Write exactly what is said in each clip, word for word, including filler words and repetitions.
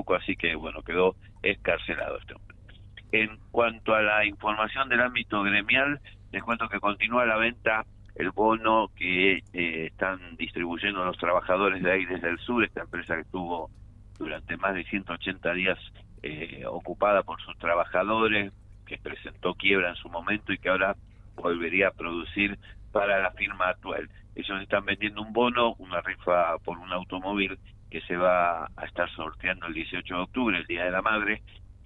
poco, así que bueno, quedó escarcelado este hombre. En cuanto a la información del ámbito gremial, les cuento que continúa la venta el bono que eh, están distribuyendo los trabajadores de Aires del Sur, esta empresa que estuvo durante más de ciento ochenta días eh, ocupada por sus trabajadores, que presentó quiebra en su momento y que ahora volvería a producir para la firma actual. Ellos están vendiendo un bono, una rifa por un automóvil que se va a estar sorteando el dieciocho de octubre, el Día de la Madre,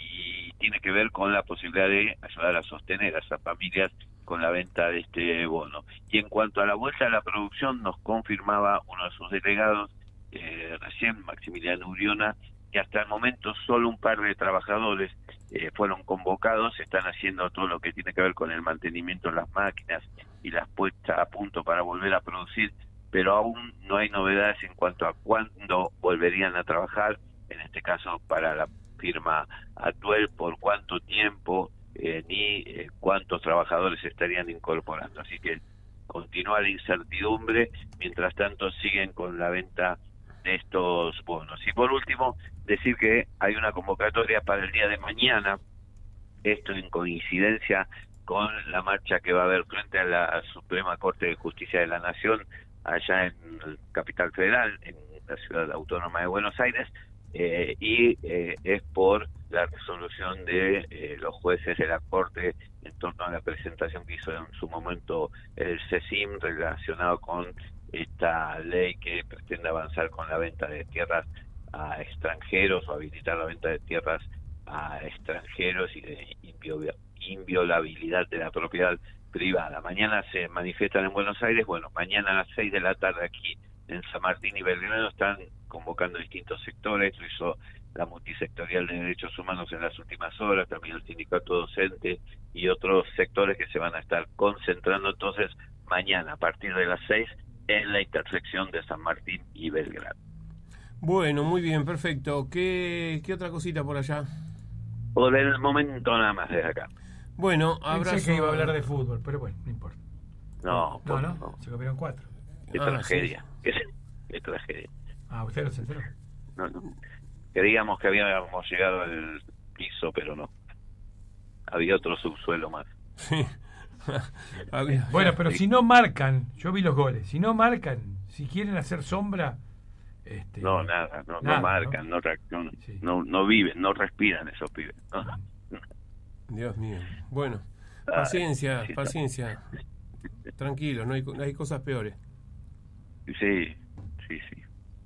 y tiene que ver con la posibilidad de ayudar a sostener a esas familias con la venta de este bono. Y en cuanto a la vuelta a la producción, nos confirmaba uno de sus delegados, eh, recién, Maximiliano Uriona, que hasta el momento solo un par de trabajadores eh, fueron convocados, están haciendo todo lo que tiene que ver con el mantenimiento de las máquinas y las puestas a punto para volver a producir, pero aún no hay novedades en cuanto a cuándo volverían a trabajar, en este caso para la firma Atuel, por cuánto tiempo, eh, ni eh, cuántos trabajadores se estarían incorporando. Así que continúa la incertidumbre, mientras tanto siguen con la venta de estos bonos. Y por último, decir que hay una convocatoria para el día de mañana, esto en coincidencia con la marcha que va a haber frente a la Suprema Corte de Justicia de la Nación, allá en Capital Federal, en la ciudad autónoma de Buenos Aires, eh, y eh, es por la resolución de eh, los jueces de la Corte en torno a la presentación que hizo en su momento el CECIM relacionado con esta ley que pretende avanzar con la venta de tierras a extranjeros o habilitar la venta de tierras a extranjeros y de inviolabilidad de la propiedad privada. Mañana se manifiestan en Buenos Aires, bueno, mañana a las seis de la tarde aquí en San Martín y Belgrano están convocando distintos sectores, lo hizo la multisectorial de derechos humanos en las últimas horas, también el sindicato docente y otros sectores que se van a estar concentrando entonces mañana a partir de las seis en la intersección de San Martín y Belgrano. Bueno, muy bien, perfecto. ¿Qué, qué otra cosita por allá? Por el momento nada más desde acá. Bueno, abrazo. Pensé que iba a hablar de fútbol, pero bueno, no importa. No, no, no, no. Se comieron cuatro. Qué Ah, tragedia, sí. qué, qué tragedia. Ah, usted no se enteró. No, no. Creíamos que habíamos llegado al piso, pero no. Había otro subsuelo más. Sí. Bueno, pero si no marcan, yo vi los goles, si no marcan, si quieren hacer sombra, este, No, nada, no, nada, no marcan, ¿no? no reaccionan, Sí. no, no viven, no respiran esos pibes, ¿no? Dios mío. Bueno, Ay, paciencia, sí, paciencia. Tranquilo, no hay, hay cosas peores. Sí, sí, sí.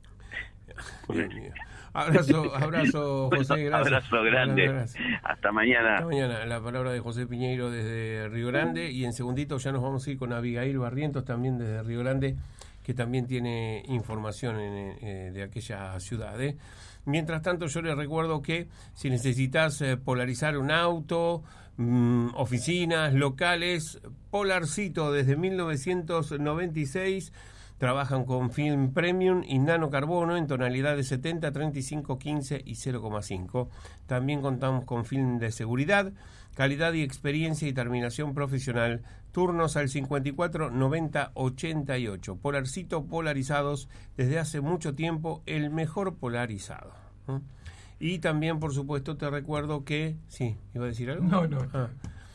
Dios mío. Abrazo, abrazo, José, Bueno, gracias. abrazo grande. Gracias. Hasta mañana. Hasta mañana. La palabra de José Piñeiro desde Río Grande, y en segundito ya nos vamos a ir con Abigail Barrientos también desde Río Grande, que también tiene información en, eh, de aquella ciudad. ¿eh? Mientras tanto, yo les recuerdo que si necesitas eh, polarizar un auto, mmm, oficinas, locales, Polarcito desde mil novecientos noventa y seis. Trabajan con film premium y nanocarbono en tonalidades setenta, treinta y cinco, quince y cero coma cinco. También contamos con film de seguridad, calidad y experiencia y terminación profesional. Turnos al cincuenta y cuatro, noventa, ochenta y ocho. Polarcito polarizados, desde hace mucho tiempo el mejor polarizado. ¿Mm? Y también, por supuesto, te recuerdo que... Sí, ¿iba a decir algo? No, no. Ah.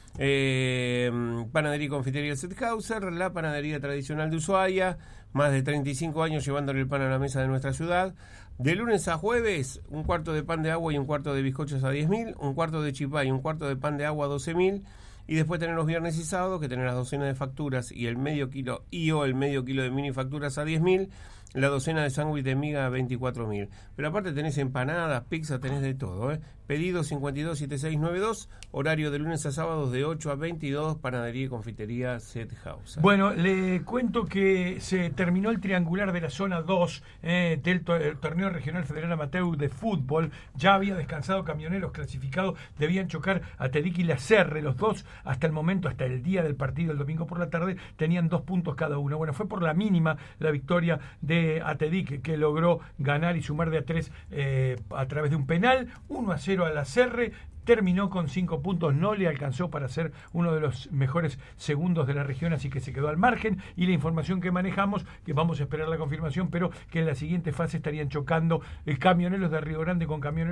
Eh, Panadería y Confitería Sethauser, la panadería tradicional de Ushuaia, más de treinta y cinco años llevándole el pan a la mesa de nuestra ciudad. De lunes a jueves, un cuarto de pan de agua y un cuarto de bizcochos a diez mil, un cuarto de chipá y un cuarto de pan de agua a doce mil, y después tener los viernes y sábados, que tener las docenas de facturas y el medio kilo y o el medio kilo de mini facturas a diez mil, la docena de sándwich de miga a veinticuatro mil. Pero aparte tenés empanadas, pizza, tenés de todo, ¿eh? Pedido cincuenta y dos, setenta y seis noventa y dos, horario de lunes a sábados de ocho a veintidós, panadería y confitería Sethauser. Bueno, le cuento que se terminó el triangular de la zona dos eh, del to- el torneo regional federal amateur de fútbol. Ya había descansado Camioneros clasificados, debían chocar a Tedic y La Serre, los dos hasta el momento, hasta el día del partido el domingo por la tarde, tenían dos puntos cada uno. Bueno, fue por la mínima la victoria de Atedic, que logró ganar y sumar de a tres eh, a través de un penal, uno a cero a La Serre. Terminó con cinco puntos, no le alcanzó para ser uno de los mejores segundos de la región, así que se quedó al margen. Y la información que manejamos, que vamos a esperar la confirmación, pero que en la siguiente fase estarían chocando el Camioneros de Río Grande con Camioneros